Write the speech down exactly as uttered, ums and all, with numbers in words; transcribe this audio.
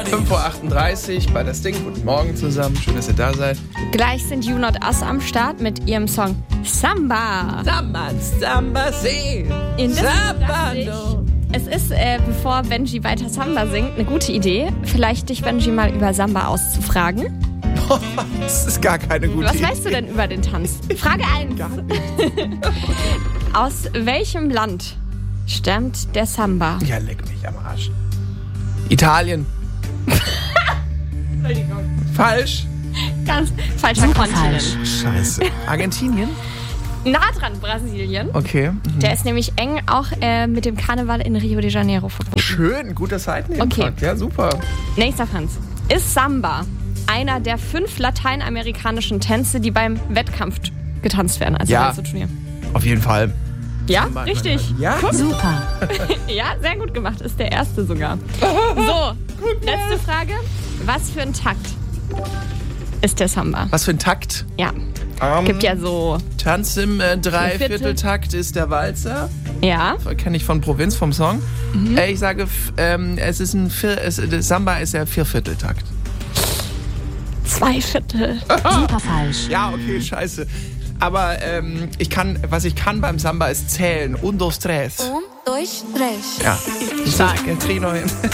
fünf Uhr achtunddreißig bei das Ding. Guten Morgen zusammen. Schön, dass ihr da seid. Gleich sind You Not Us am Start mit ihrem Song Samba. Samba, Samba, see. In Samba, no. Es ist, äh, bevor Benji weiter Samba singt, eine gute Idee, vielleicht dich, Benji, mal über Samba auszufragen. Das ist gar keine gute Was Idee. weißt du denn über den Tanz? Frage eins. Gar nicht. Aus welchem Land stammt der Samba? Ja, leck mich am Arsch. Italien. Falsch. Ganz falscher Kontinent. Scheiße. Argentinien? Nah dran, Brasilien. Okay. Mhm. Der ist nämlich eng auch äh, mit dem Karneval in Rio de Janeiro verbunden. Schön, guter Seitenhintergrund. Okay. Ja, super. Nächster Franz. Ist Samba einer der fünf lateinamerikanischen Tänze, die beim Wettkampf getanzt werden? Also Ja. beim Turnier. Auf jeden Fall. Ja, Samba, richtig. Ja? Super. Ja, sehr gut gemacht. Ist der erste sogar. So, letzte Frage. Was für ein Takt ist der Samba? Was für ein Takt? Ja, Um, gibt ja so... Tanz im äh, Dreivierteltakt ist der Walzer. Ja, Kenne ich von Provinz, vom Song. Mhm. Äh, ich sage, f- ähm, es ist ein Vier, es, das Samba ist der Viervierteltakt. zwei Viertel. Super falsch. Ja, okay, scheiße. Aber ähm, ich kann, was ich kann beim Samba ist zählen. Un, dos, tres. Um, dois, três. Ja. Stark. Krieg ich noch hin.